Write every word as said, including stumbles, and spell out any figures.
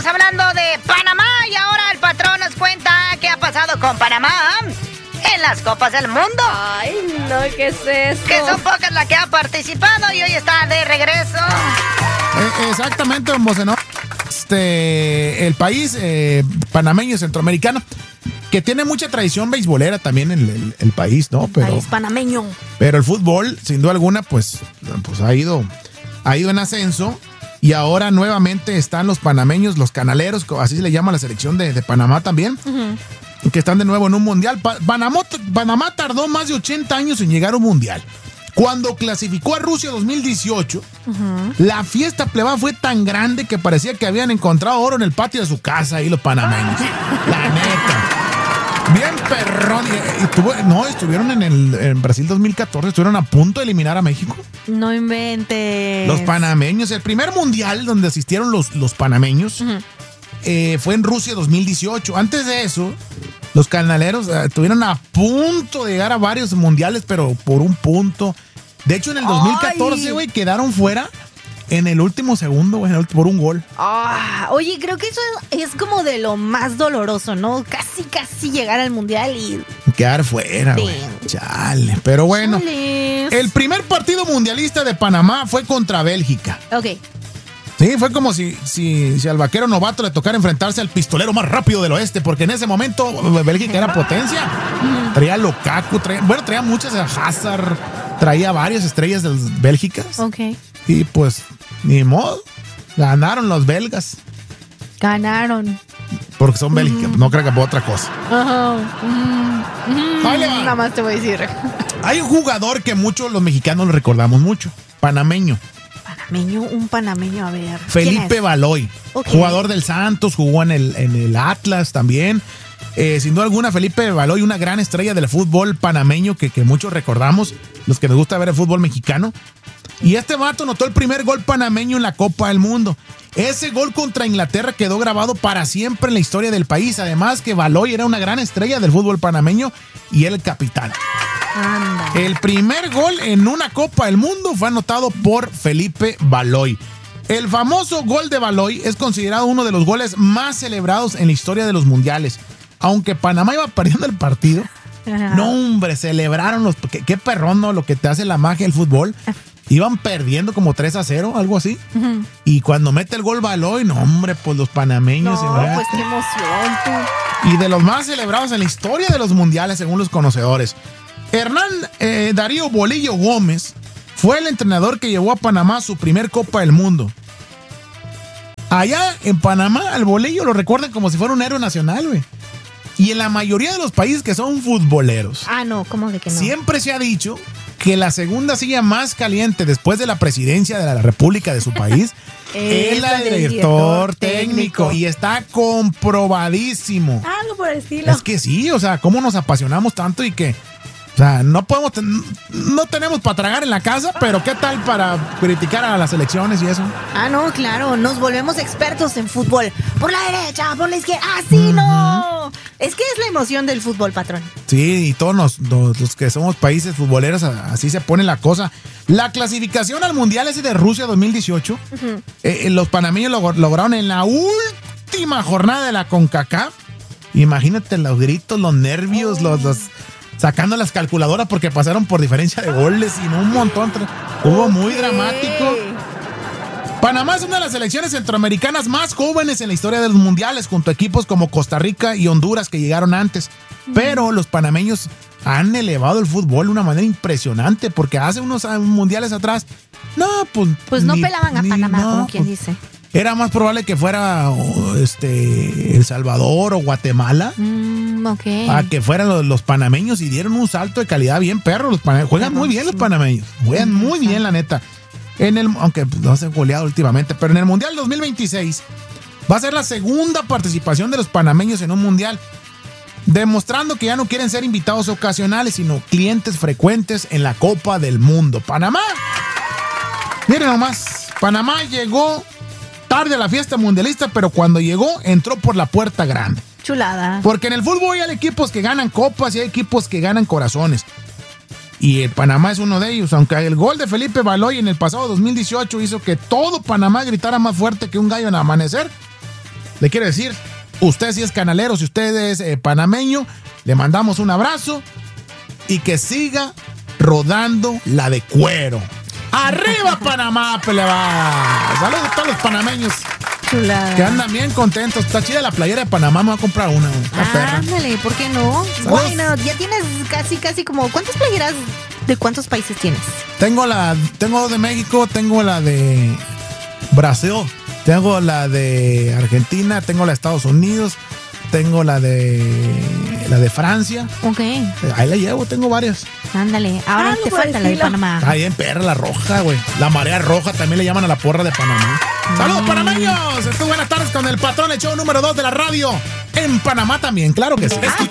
estamos hablando de Panamá y ahora el patrón nos cuenta qué ha pasado con Panamá en las Copas del Mundo. Ay, no, ¿qué es esto? Que son pocas las que han participado y hoy está de regreso. Eh, exactamente, don Bocenó. Este, el país eh, panameño, centroamericano, que tiene mucha tradición beisbolera también en el, el, el país, ¿no? Pero, país panameño. Pero el fútbol, sin duda alguna, pues, pues ha ido, ha ido en ascenso. Y ahora nuevamente están los panameños, los canaleros, así se le llama a la selección de, de Panamá también, uh-huh. que están de nuevo en un mundial. Pa- Panamá, Panamá tardó más de ochenta años en llegar a un mundial. Cuando clasificó a Rusia dos mil dieciocho, uh-huh. la fiesta plebada fue tan grande que parecía que habían encontrado oro en el patio de su casa ahí los panameños. La neta. Bien perrón. Y, y tuvo, no, estuvieron en, el, en Brasil dos mil catorce, estuvieron a punto de eliminar a México. No inventes. Los panameños. El primer mundial donde asistieron los, los panameños uh-huh. eh, fue en Rusia dos mil dieciocho. Antes de eso, los canaleros eh, estuvieron a punto de llegar a varios mundiales, pero por un punto. De hecho, en el dos mil catorce, güey, quedaron fuera en el último segundo, güey, por un gol. Ah, oye, creo que eso es como de lo más doloroso, ¿no? Casi, casi llegar al mundial y... quedar fuera, güey. Chale. Pero bueno, Chales. El primer partido mundialista de Panamá fue contra Bélgica. Ok. Sí, fue como si, si, si al vaquero novato le tocara enfrentarse al pistolero más rápido del oeste, porque en ese momento Bélgica era potencia. Traía a Lukaku, traía, bueno, traía muchas, a Hazard, traía varias estrellas de Bélgica. Ok. Y pues, ni modo, ganaron los belgas. Ganaron. Porque son Bélgica, mm. no creo que por otra cosa. Ajá. Uh-huh. Uh-huh. Ahí le va. Nada más te voy a decir. Hay un jugador que muchos los mexicanos lo recordamos mucho, panameño. Panameño, un panameño, a ver. Felipe Baloy, okay. jugador del Santos, jugó en el, en el Atlas también. Eh, sin duda alguna, Felipe Baloy, una gran estrella del fútbol panameño que, que muchos recordamos, los que nos gusta ver el fútbol mexicano. Y este vato anotó el primer gol panameño en la Copa del Mundo. Ese gol contra Inglaterra quedó grabado para siempre en la historia del país. Además que Baloy era una gran estrella del fútbol panameño y era el capitán. Anda. El primer gol en una Copa del Mundo fue anotado por Felipe Baloy. El famoso gol de Baloy es considerado uno de los goles más celebrados en la historia de los mundiales. Aunque Panamá iba perdiendo el partido, ajá. no, hombre, celebraron los... Qué, qué perrón, ¿no? Lo que te hace la magia del fútbol. Iban perdiendo como tres a cero, algo así. Uh-huh. Y cuando mete el gol Baloy, no, hombre, pues los panameños... No, pues qué emoción, tú. Y de los más celebrados en la historia de los mundiales, según los conocedores. Hernán eh, Darío Bolillo Gómez fue el entrenador que llevó a Panamá a su primer Copa del Mundo. Allá en Panamá, al Bolillo lo recuerdan como si fuera un héroe nacional, güey. Y en la mayoría de los países que son futboleros. Ah, no, ¿cómo de que no? Siempre se ha dicho que la segunda silla más caliente después de la presidencia de la República de su país es la del director técnico. técnico. Y está comprobadísimo. Algo por el estilo. Es que sí, o sea, cómo nos apasionamos tanto y que... O sea, no podemos, no tenemos para tragar en la casa, pero ¿qué tal para criticar a las elecciones y eso? Ah, no, claro, nos volvemos expertos en fútbol. Por la derecha, por la izquierda. ¡Ah, sí, uh-huh. no! Es que es la emoción del fútbol, patrón. Sí, y todos los, los, los que somos países futboleros, así se pone la cosa. La clasificación al Mundial ese de Rusia dos mil dieciocho, uh-huh. eh, los panameños lo lograron en la última jornada de la CONCACAF. Imagínate los gritos, los nervios, oh. los... los sacando las calculadoras porque pasaron por diferencia de goles y un montón. Hubo okay. muy dramático. Panamá es una de las selecciones centroamericanas más jóvenes en la historia de los mundiales, junto a equipos como Costa Rica y Honduras que llegaron antes. Mm. Pero los panameños han elevado el fútbol de una manera impresionante, porque hace unos mundiales atrás, no, pues... Pues no ni, pelaban a Panamá, no, como quien pues, dice. Era más probable que fuera este El Salvador o Guatemala mm, okay. a que fueran los, los panameños, y dieron un salto de calidad bien perro. Los panameños juegan muy bien, los panameños juegan muy bien, la neta. En el, aunque no se han goleado últimamente, pero en el Mundial dos mil veintiséis va a ser la segunda participación de los panameños en un mundial, demostrando que ya no quieren ser invitados ocasionales, sino clientes frecuentes en la Copa del Mundo. Panamá, miren nomás, Panamá llegó tarde a la fiesta mundialista, pero cuando llegó, entró por la puerta grande. Chulada. Porque en el fútbol hay equipos que ganan copas y hay equipos que ganan corazones. Y el Panamá es uno de ellos, aunque el gol de Felipe Baloy en el pasado dos mil dieciocho hizo que todo Panamá gritara más fuerte que un gallo en amanecer. le quiero decir, usted si es canalero, si usted es eh, panameño, le mandamos un abrazo y que siga rodando la de cuero. ¡Arriba Panamá, peleba! Saludos a todos los panameños. Chulada. Que andan bien contentos. Está chida la playera de Panamá, me voy a comprar una. una Ah, perra. ándale, ¿por qué no? ¿Sabes? Bueno, ya tienes casi, casi como... ¿Cuántas playeras de cuántos países tienes? Tengo la, tengo de México, tengo la de Brasil, tengo la de Argentina, tengo la de Estados Unidos, tengo la de la de Francia. Ok, Ahí la llevo, tengo varias. ándale. Ahora Algo te falta la de estilo. Panamá. Está bien perra la roja, güey. La marea roja también le llaman a la porra de Panamá. ¡Saludos, panameños! Esto es Buenas Tardes con el patrón, el show número dos de la radio. En Panamá también, claro que sí. Escucha